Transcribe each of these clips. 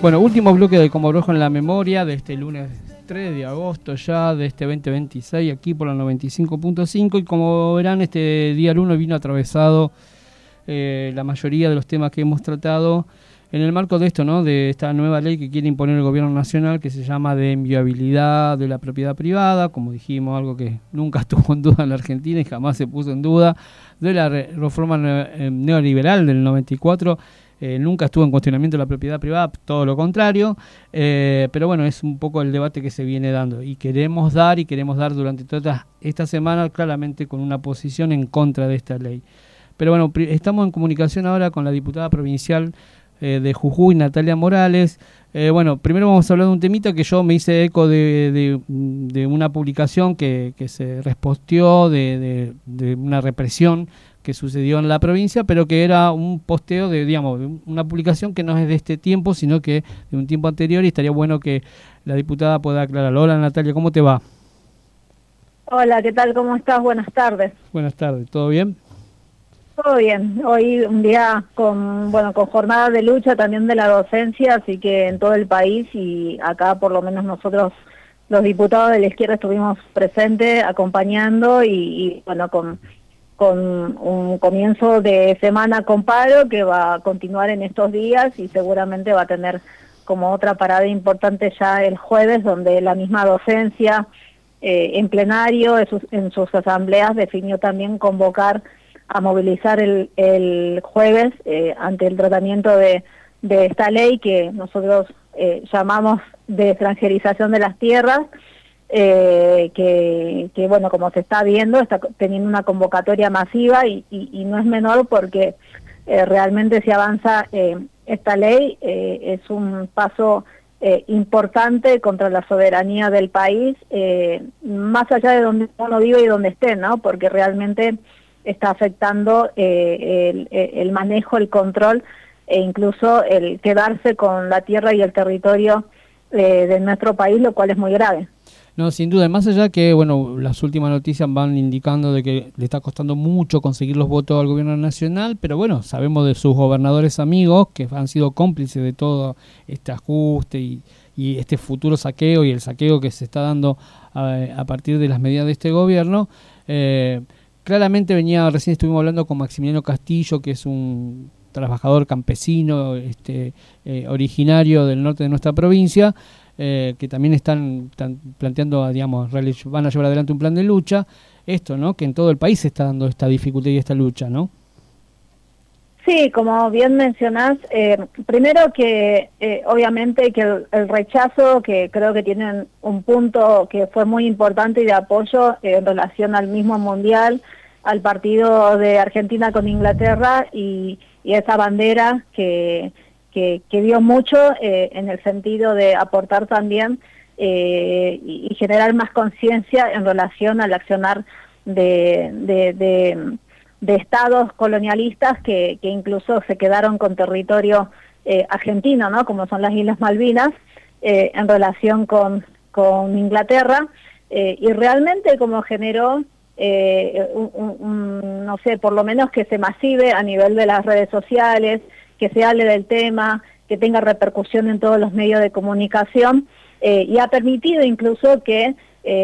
Bueno, último bloque de Como Rojo en la Memoria de este lunes 3 de agosto ya de este 2026 aquí por la 95.5 y como verán este día lunes vino atravesado la mayoría de los temas que hemos tratado en el marco de esto, ¿no? De esta nueva ley que quiere imponer el gobierno nacional que se llama de inviolabilidad de la propiedad privada, como dijimos, algo que nunca estuvo en duda en la Argentina y jamás se puso en duda, de la reforma neoliberal del 94. Nunca estuvo en cuestionamiento la propiedad privada, todo lo contrario, pero bueno, es un poco el debate que se viene dando y queremos dar durante toda esta semana claramente con una posición en contra de esta ley. Pero bueno, estamos en comunicación ahora con la diputada provincial de Jujuy, Natalia Morales. Bueno, primero vamos a hablar de un temita que yo me hice eco de una publicación que se resposteó de una represión que sucedió en la provincia, pero que era un posteo de, digamos, una publicación que no es de este tiempo, sino que de un tiempo anterior, y estaría bueno que la diputada pueda aclararlo. Hola Natalia, ¿cómo te va? Hola, ¿qué tal? ¿Cómo estás? Buenas tardes. Buenas tardes, ¿todo bien? Todo bien. Hoy un día con jornada de lucha también de la docencia, así que en todo el país y acá por lo menos nosotros los diputados de la izquierda estuvimos presentes acompañando y bueno, con un comienzo de semana con paro que va a continuar en estos días y seguramente va a tener como otra parada importante ya el jueves, donde la misma docencia en plenario, en sus asambleas, definió también convocar a movilizar el jueves ante el tratamiento de esta ley que nosotros llamamos de extranjerización de las tierras, que bueno, como se está viendo, está teniendo una convocatoria masiva y no es menor porque realmente si avanza esta ley es un paso importante contra la soberanía del país, más allá de donde uno vive y donde esté, ¿no? Porque realmente está afectando el manejo, el control e incluso el quedarse con la tierra y el territorio de nuestro país, lo cual es muy grave. No, sin duda, más allá que, bueno, las últimas noticias van indicando de que le está costando mucho conseguir los votos al gobierno nacional, pero bueno, sabemos de sus gobernadores amigos que han sido cómplices de todo este ajuste y este futuro saqueo y el saqueo que se está dando a partir de las medidas de este gobierno. Claramente recién estuvimos hablando con Maximiliano Castillo, que es un trabajador campesino originario del norte de nuestra provincia, que también están planteando, digamos, van a llevar adelante un plan de lucha. Esto, ¿no? Que en todo el país se está dando esta dificultad y esta lucha, ¿no? Sí, como bien mencionás, primero que obviamente que el rechazo, que creo que tienen un punto que fue muy importante y de apoyo en relación al mismo mundial, al partido de Argentina con Inglaterra y esa bandera que dio mucho en el sentido de aportar también y generar más conciencia en relación al accionar de estados colonialistas que incluso se quedaron con territorio argentino, ¿no? Como son las Islas Malvinas, en relación con Inglaterra, y realmente como generó, no sé, por lo menos que se masive a nivel de las redes sociales, que se hable del tema, que tenga repercusión en todos los medios de comunicación, y ha permitido incluso que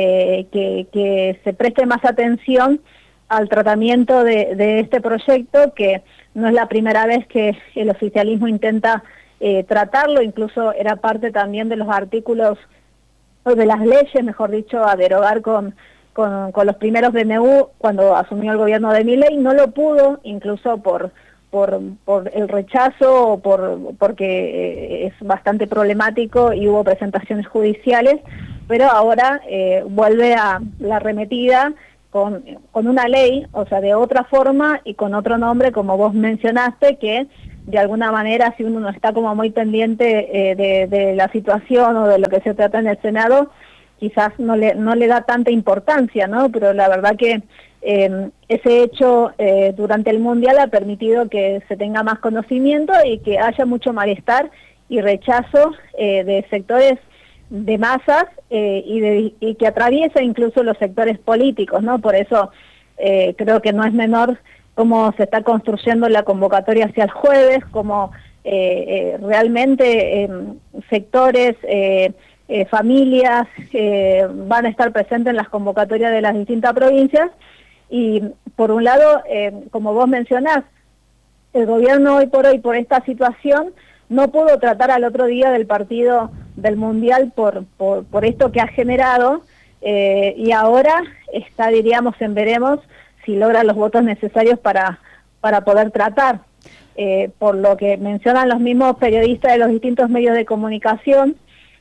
se preste más atención al tratamiento de este proyecto, que no es la primera vez que el oficialismo intenta tratarlo, incluso era parte también de los artículos, o de las leyes, mejor dicho, a derogar con los primeros DNU cuando asumió el gobierno de Milei. No lo pudo, incluso por el rechazo, o porque es bastante problemático y hubo presentaciones judiciales, pero ahora vuelve a la arremetida con una ley, o sea, de otra forma y con otro nombre, como vos mencionaste, que de alguna manera, si uno no está como muy pendiente de la situación o de lo que se trata en el Senado, quizás no le da tanta importancia, ¿no? Pero la verdad que ese hecho durante el Mundial ha permitido que se tenga más conocimiento y que haya mucho malestar y rechazo de sectores de masas y que atraviesa incluso los sectores políticos, ¿no? Por eso creo que no es menor cómo se está construyendo la convocatoria hacia el jueves, cómo realmente sectores, familias van a estar presentes en las convocatorias de las distintas provincias. Y por un lado, como vos mencionás, el gobierno hoy por esta situación no pudo tratar al otro día del partido del Mundial por esto que ha generado, y ahora está, diríamos, en veremos si logra los votos necesarios para poder tratar. Por lo que mencionan los mismos periodistas de los distintos medios de comunicación,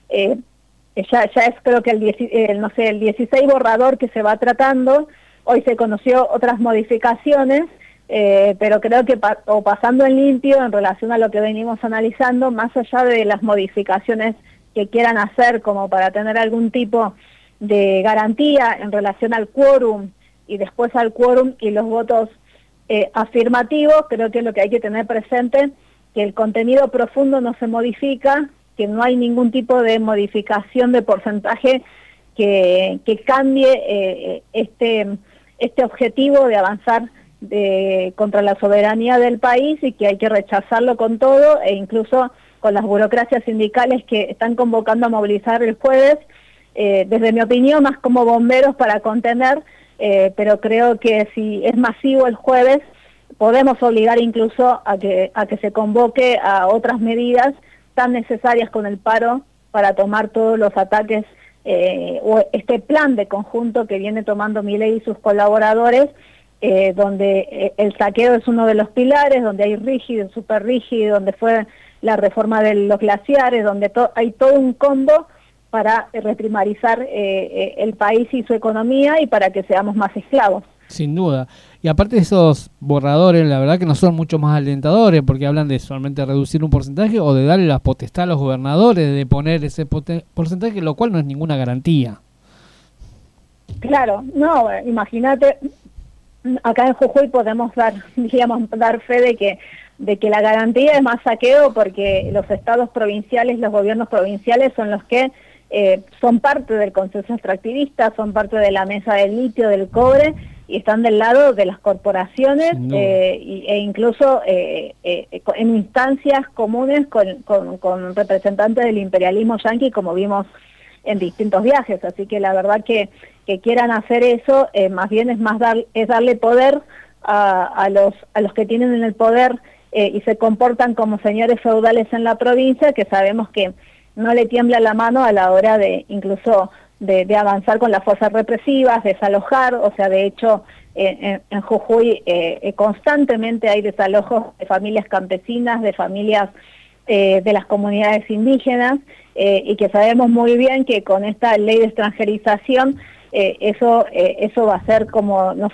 ya es creo que el 16 borrador que se va tratando. Hoy se conoció otras modificaciones, pero creo que pasando en limpio en relación a lo que venimos analizando, más allá de las modificaciones que quieran hacer como para tener algún tipo de garantía en relación al quórum y después al quórum y los votos afirmativos, creo que lo que hay que tener presente que el contenido profundo no se modifica, que no hay ningún tipo de modificación de porcentaje que cambie este objetivo de avanzar contra la soberanía del país, y que hay que rechazarlo con todo, e incluso con las burocracias sindicales que están convocando a movilizar el jueves, desde mi opinión más como bomberos para contener, pero creo que si es masivo el jueves podemos obligar incluso a que se convoque a otras medidas tan necesarias con el paro para tomar todos los ataques o este plan de conjunto que viene tomando Milei y sus colaboradores, donde el saqueo es uno de los pilares, donde hay rígido, súper rígido, donde fue la reforma de los glaciares, donde hay todo un combo para reprimarizar el país y su economía y para que seamos más esclavos. Sin duda. Y aparte de esos borradores, la verdad que no son mucho más alentadores, porque hablan de solamente reducir un porcentaje o de darle la potestad a los gobernadores de poner ese porcentaje, lo cual no es ninguna garantía. Claro, no, imagínate, acá en Jujuy podemos dar fe de que la garantía es más saqueo, porque los estados provinciales, los gobiernos provinciales son los que son parte del consenso extractivista, son parte de la mesa del litio, del cobre, y están del lado de las corporaciones, e incluso en instancias comunes con representantes del imperialismo yanqui, como vimos en distintos viajes. Así que la verdad que quieran hacer eso, más bien es darle poder a los que tienen en el poder y se comportan como señores feudales en la provincia, que sabemos que no le tiembla la mano a la hora de incluso de avanzar con las fuerzas represivas, desalojar. O sea, de hecho, en Jujuy constantemente hay desalojos de familias campesinas, de familias de las comunidades indígenas, y que sabemos muy bien que con esta ley de extranjerización eso va a ser como, no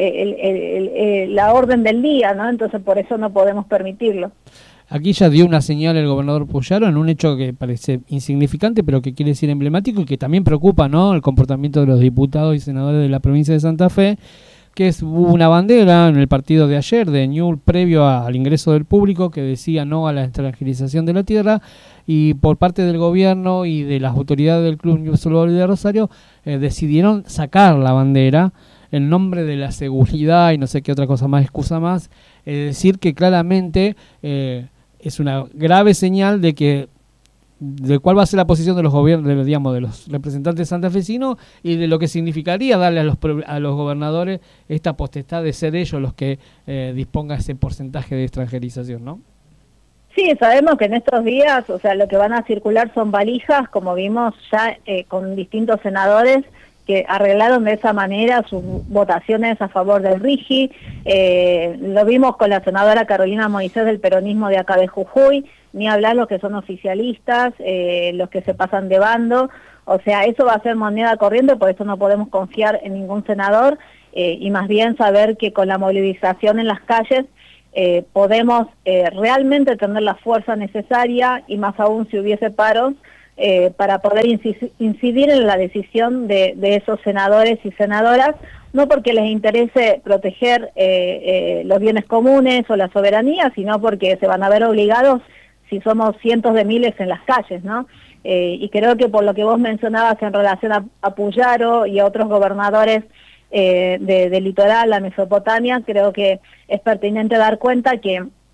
sé, la orden del día, ¿no? Entonces por eso no podemos permitirlo. Aquí ya dio una señal el gobernador Puyaro en un hecho que parece insignificante, pero que quiere decir emblemático y que también preocupa, ¿no?, el comportamiento de los diputados y senadores de la provincia de Santa Fe, que hubo una bandera en el partido de ayer de Ñul previo al ingreso del público que decía no a la extranjerización de la tierra, y por parte del gobierno y de las autoridades del Club Newell's Old Boys de Rosario decidieron sacar la bandera en nombre de la seguridad y no sé qué otra cosa más, excusa más, decir que claramente es una grave señal de cuál va a ser la posición de los gobiernos, digamos, de los representantes santafesinos, y de lo que significaría darle a los gobernadores esta potestad de ser ellos los que dispongan ese porcentaje de extranjerización, ¿no? Sí, sabemos que en estos días, o sea, lo que van a circular son valijas, como vimos ya con distintos senadores que arreglaron de esa manera sus votaciones a favor del RIGI. Lo vimos con la senadora Carolina Moisés del peronismo de acá de Jujuy, ni hablar los que son oficialistas, los que se pasan de bando. O sea, eso va a ser moneda corriente, por eso no podemos confiar en ningún senador, y más bien saber que con la movilización en las calles podemos realmente tener la fuerza necesaria, y más aún si hubiese paros, para poder incidir en la decisión de esos senadores y senadoras, no porque les interese proteger los bienes comunes o la soberanía, sino porque se van a ver obligados si somos cientos de miles en las calles, ¿no? Y creo que por lo que vos mencionabas en relación a Puyaro y a otros gobernadores del litoral, la Mesopotamia, creo que es pertinente dar cuenta que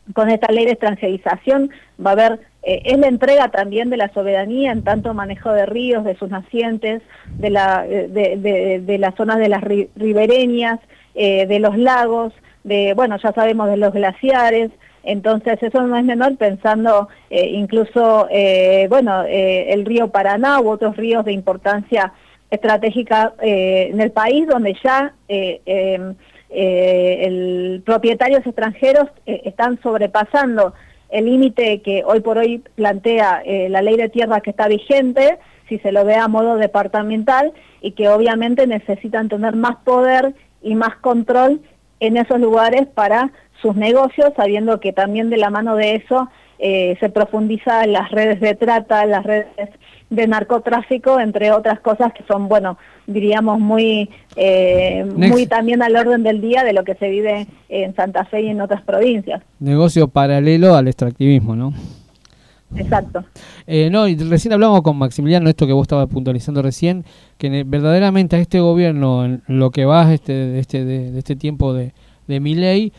con esta ley de extranjerización va a haber, es la entrega también de la soberanía en tanto manejo de ríos, de sus nacientes, de las zonas de las ribereñas, de los lagos, bueno, ya sabemos de los glaciares. Entonces eso no es menor, pensando incluso, el río Paraná u otros ríos de importancia estratégica en el país, donde ya propietarios extranjeros están sobrepasando el límite que hoy por hoy plantea la ley de tierras que está vigente, si se lo ve a modo departamental, y que obviamente necesitan tener más poder y más control en esos lugares para sus negocios, sabiendo que también de la mano de eso se profundiza en las redes de trata, las redes de narcotráfico, entre otras cosas que son, bueno, diríamos muy también al orden del día de lo que se vive en Santa Fe y en otras provincias. Negocio paralelo al extractivismo, ¿no? Exacto. No, y recién hablamos con Maximiliano, esto que vos estabas puntualizando recién, que verdaderamente a este gobierno, en lo que va de este tiempo de Milei,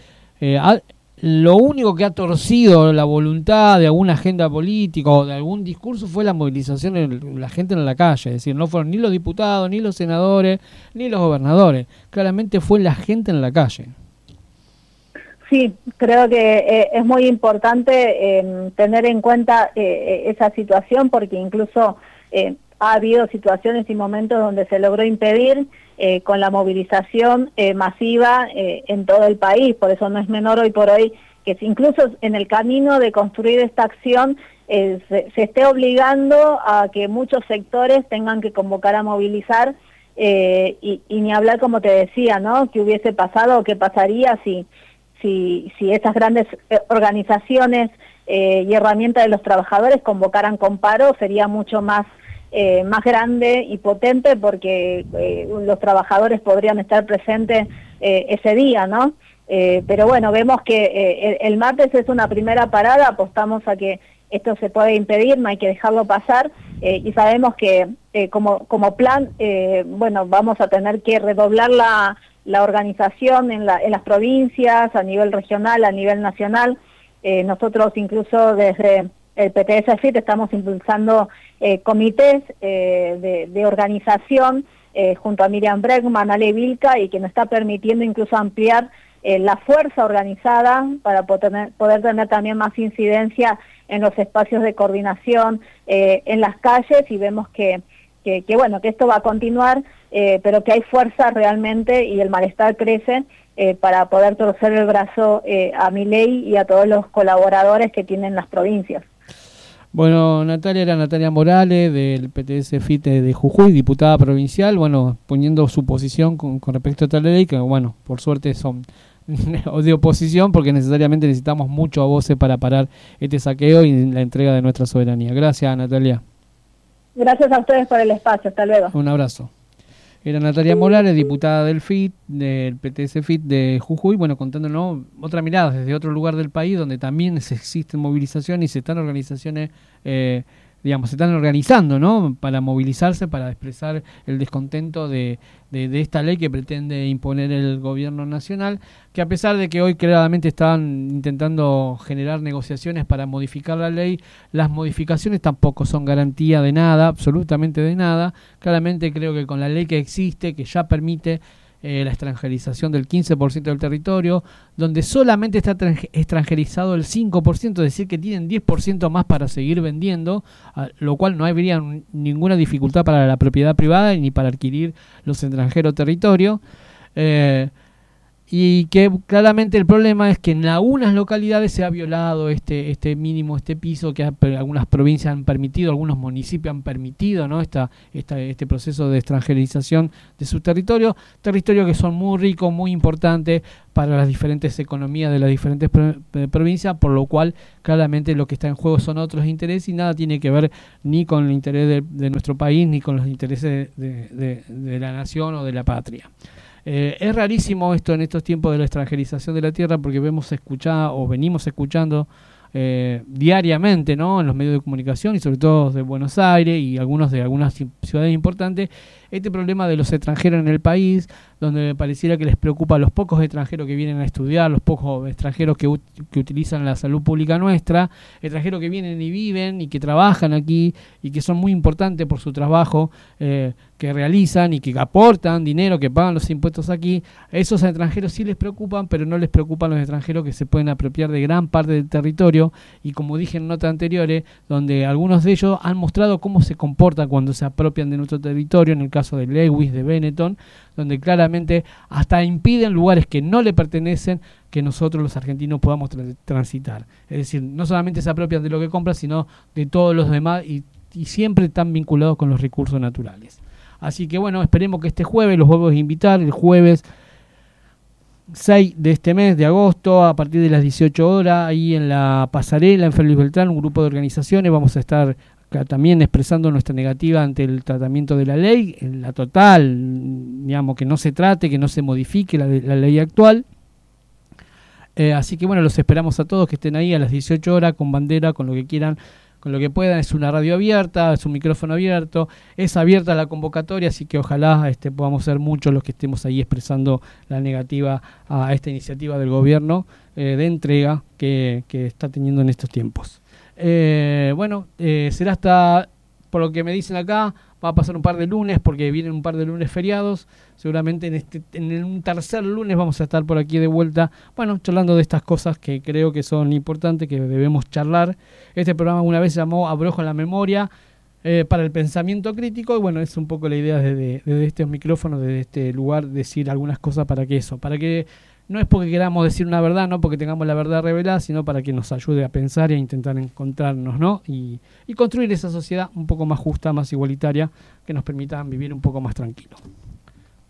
lo único que ha torcido la voluntad de alguna agenda política o de algún discurso fue la movilización de la gente en la calle. Es decir, no fueron ni los diputados, ni los senadores, ni los gobernadores. Claramente fue la gente en la calle. Sí, creo que es muy importante tener en cuenta esa situación, porque incluso ha habido situaciones y momentos donde se logró impedir con la movilización masiva en todo el país. Por eso no es menor hoy por hoy que incluso en el camino de construir esta acción se esté obligando a que muchos sectores tengan que convocar a movilizar y ni hablar, como te decía, ¿no? ¿Qué hubiese pasado o qué pasaría si esas grandes organizaciones y herramientas de los trabajadores convocaran con paro? Sería mucho más grande y potente, porque los trabajadores podrían estar presentes ese día, ¿no? Pero bueno, vemos que el martes es una primera parada, apostamos a que esto se puede impedir, no hay que dejarlo pasar, y sabemos que como plan, vamos a tener que redoblar la organización en las provincias, a nivel regional, a nivel nacional. Nosotros incluso desde el PTS-FIT estamos impulsando comités de organización junto a Miriam Bregman, Ale Vilca, y que nos está permitiendo incluso ampliar la fuerza organizada para poder tener también más incidencia en los espacios de coordinación en las calles, y vemos que esto va a continuar, pero que hay fuerza realmente y el malestar crece para poder torcer el brazo a Milei y a todos los colaboradores que tienen las provincias. Bueno, era Natalia Morales del PTS-FIT de Jujuy, diputada provincial, poniendo su posición con respecto a esta ley, que por suerte son de oposición, porque necesariamente necesitamos mucho a voces para parar este saqueo y la entrega de nuestra soberanía. Gracias, Natalia. Gracias a ustedes por el espacio, hasta luego. Un abrazo. Era Natalia Morales, diputada del PTS-FIT de Jujuy, contándonos otra mirada desde otro lugar del país donde también existen movilizaciones y se están se están organizando, ¿no? Para movilizarse, para expresar el descontento de esta ley que pretende imponer el gobierno nacional, que a pesar de que hoy claramente están intentando generar negociaciones para modificar la ley, las modificaciones tampoco son garantía de nada, absolutamente de nada. Claramente creo que con la ley que existe, que ya permite la extranjerización del 15% del territorio, donde solamente está extranjerizado el 5%, es decir, que tienen 10% más para seguir vendiendo, lo cual no habría ninguna dificultad para la propiedad privada ni para adquirir los extranjeros territorio. Y que claramente el problema es que en algunas localidades se ha violado este mínimo, este piso que algunas provincias han permitido, algunos municipios han permitido, ¿no? Este proceso de extranjerización de sus territorios que son muy ricos, muy importantes para las diferentes economías de las diferentes provincias, por lo cual claramente lo que está en juego son otros intereses y nada tiene que ver ni con el interés de nuestro país ni con los intereses de la nación o de la patria. Es rarísimo esto en estos tiempos de la extranjerización de la tierra, porque venimos escuchando diariamente, ¿no? En los medios de comunicación y sobre todo de Buenos Aires y algunas ciudades importantes, este problema de los extranjeros en el país, donde pareciera que les preocupa los pocos extranjeros que vienen a estudiar, los pocos extranjeros que utilizan la salud pública nuestra, extranjeros que vienen y viven y que trabajan aquí y que son muy importantes por su trabajo que realizan y que aportan dinero, que pagan los impuestos aquí. A esos extranjeros sí les preocupan, pero no les preocupan los extranjeros que se pueden apropiar de gran parte del territorio, y como dije en notas anteriores, donde algunos de ellos han mostrado cómo se comportan cuando se apropian de nuestro territorio, en el caso de Lewis, de Benetton, donde claramente hasta impiden lugares que no le pertenecen que nosotros los argentinos podamos transitar. Es decir, no solamente se apropian de lo que compran, sino de todos los demás, y siempre están vinculados con los recursos naturales. Así que bueno, esperemos que este jueves, los vuelvo a invitar, el jueves 6 de este mes de agosto, a partir de las 18 horas, ahí en la pasarela, en Félix Beltrán, un grupo de organizaciones, vamos a estar también expresando nuestra negativa ante el tratamiento de la ley, en la total, digamos, que no se trate, que no se modifique la ley actual. Así que bueno, los esperamos a todos que estén ahí a las 18 horas, con bandera, con lo que quieran, con lo que puedan. Es una radio abierta, es un micrófono abierto, es abierta la convocatoria, así que ojalá podamos ser muchos los que estemos ahí expresando la negativa a esta iniciativa del gobierno de entrega que está teniendo en estos tiempos. Será hasta, por lo que me dicen acá, va a pasar un par de lunes, porque vienen un par de lunes feriados. Seguramente en un tercer lunes vamos a estar por aquí de vuelta, charlando de estas cosas que creo que son importantes, que debemos charlar. Este programa una vez se llamó Abrojo en la Memoria, para el pensamiento crítico, y es un poco la idea desde estos micrófonos, desde este lugar, decir algunas cosas para que no es porque queramos decir una verdad, no porque tengamos la verdad revelada, sino para que nos ayude a pensar y a intentar encontrarnos, ¿no? Y construir esa sociedad un poco más justa, más igualitaria, que nos permita vivir un poco más tranquilo.